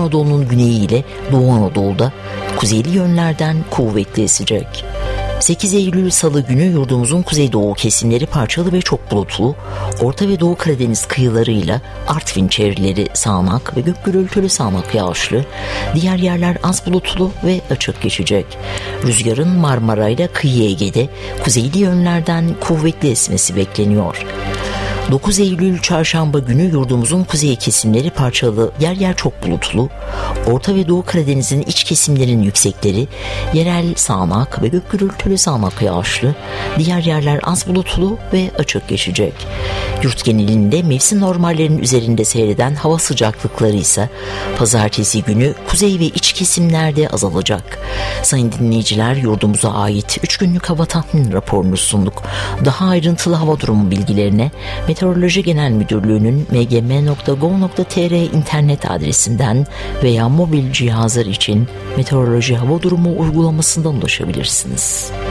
Anadolu'nun güneyi ile Doğu Anadolu'da kuzeyli yönlerden kuvvetli esecek. 8 Eylül Salı günü yurdumuzun kuzeydoğu kesimleri parçalı ve çok bulutlu, Orta ve Doğu Karadeniz kıyılarıyla Artvin çevreleri sağanak ve gök gürültülü sağanak yağışlı, diğer yerler az bulutlu ve açık geçecek. Rüzgarın Marmara ile kıyı Ege'de kuzeyli yönlerden kuvvetli esmesi bekleniyor. 9 Eylül Çarşamba günü yurdumuzun kuzey kesimleri parçalı, yer yer çok bulutlu, Orta ve Doğu Karadeniz'in iç kesimlerin yüksekleri yerel sağanak ve gök gürültülü sağanak yağışlı, diğer yerler az bulutlu ve açık geçecek. Yurt genelinde mevsim normallerinin üzerinde seyreden hava sıcaklıkları ise pazartesi günü kuzey ve iç kesimlerde azalacak. Sayın dinleyiciler, yurdumuza ait 3 günlük hava tahmin raporunu sunduk. Daha ayrıntılı hava durumu bilgilerine Meteoroloji Genel Müdürlüğü'nün mgm.gov.tr internet adresinden veya mobil cihazlar için meteoroloji hava durumu uygulamasından ulaşabilirsiniz.